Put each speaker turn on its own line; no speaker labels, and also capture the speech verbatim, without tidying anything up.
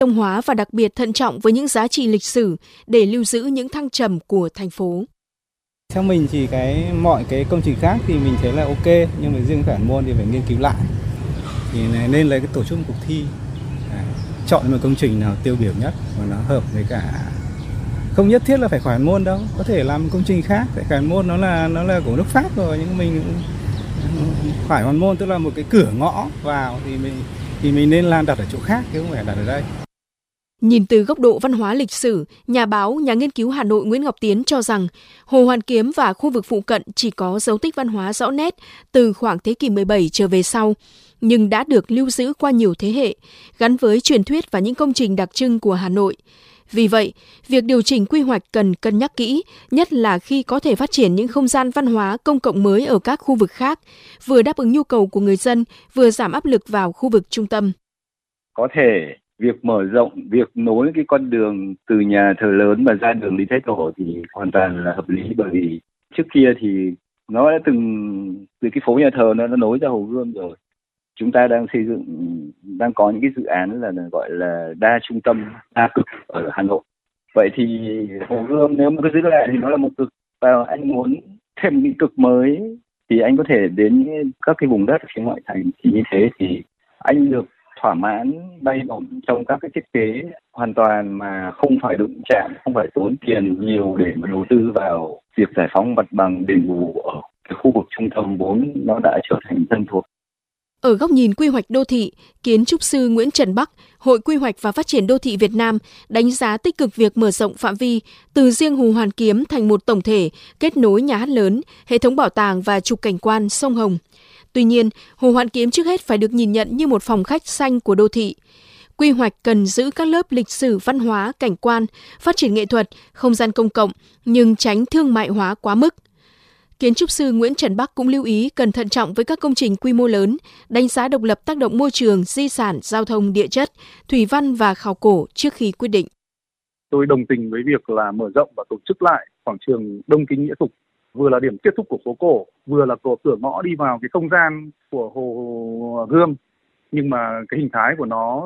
Đông hóa và đặc biệt thận trọng với những giá trị lịch sử để lưu giữ những thăng trầm của thành phố.
Theo mình thì cái mọi cái công trình khác thì mình thấy là ok, nhưng mà riêng Phản Môn thì phải nghiên cứu lại. Thì nên lấy cái tổ chức một cuộc thi, chọn một công trình nào tiêu biểu nhất và nó hợp với cả, không nhất thiết là phải Phản Môn đâu, có thể làm công trình khác. Tại Phản Môn nó là nó là của nước Pháp rồi, nhưng mình phải Phản Môn tức là một cái cửa ngõ vào thì mình thì mình nên làm đặt ở chỗ khác chứ không phải đặt ở đây.
Nhìn từ góc độ văn hóa lịch sử, nhà báo, nhà nghiên cứu Hà Nội Nguyễn Ngọc Tiến cho rằng Hồ Hoàn Kiếm và khu vực phụ cận chỉ có dấu tích văn hóa rõ nét từ khoảng thế kỷ mười bảy trở về sau, nhưng đã được lưu giữ qua nhiều thế hệ, gắn với truyền thuyết và những công trình đặc trưng của Hà Nội. Vì vậy, việc điều chỉnh quy hoạch cần cân nhắc kỹ, nhất là khi có thể phát triển những không gian văn hóa công cộng mới ở các khu vực khác, vừa đáp ứng nhu cầu của người dân, vừa giảm áp lực vào khu vực trung tâm.
Có thể việc mở rộng, việc nối cái con đường từ nhà thờ lớn mà ra đường Lý Thái Tổ thì hoàn toàn là hợp lý, bởi vì trước kia thì nó đã từng từ cái phố nhà thờ nó, nó nối ra Hồ Gươm rồi. Chúng ta đang xây dựng, đang có những cái dự án là gọi là đa trung tâm, đa cực ở Hà Nội. Vậy thì Hồ Gươm nếu mà cứ giữ lại thì nó là một cực, và anh muốn thêm những cực mới thì anh có thể đến các cái vùng đất phía ngoại thành, thì như thế thì anh được thỏa mãn bay bổng trong các cái thiết kế hoàn toàn mà không phải đụng chạm, không phải tốn tiền nhiều để mà đầu tư vào việc giải phóng mặt bằng, đền bù ở cái khu vực trung tâm vốn nó đã trở thành dân thuộc.
Ở góc nhìn quy hoạch đô thị, kiến trúc sư Nguyễn Trần Bắc, Hội Quy hoạch và Phát triển Đô thị Việt Nam đánh giá tích cực việc mở rộng phạm vi từ riêng Hồ Hoàn Kiếm thành một tổng thể kết nối nhà hát lớn, hệ thống bảo tàng và trục cảnh quan sông Hồng. Tuy nhiên, Hồ Hoàn Kiếm trước hết phải được nhìn nhận như một phòng khách xanh của đô thị. Quy hoạch cần giữ các lớp lịch sử, văn hóa, cảnh quan, phát triển nghệ thuật, không gian công cộng, nhưng tránh thương mại hóa quá mức. Kiến trúc sư Nguyễn Trần Bắc cũng lưu ý cần thận trọng với các công trình quy mô lớn, đánh giá độc lập tác động môi trường, di sản, giao thông, địa chất, thủy văn và khảo cổ trước khi quyết định.
Tôi đồng tình với việc là mở rộng và tổ chức lại quảng trường Đông Kinh Nghĩa Thục, vừa là điểm kết thúc của phố cổ, vừa là cửa cửa ngõ đi vào cái không gian của Hồ Gươm, nhưng mà cái hình thái của nó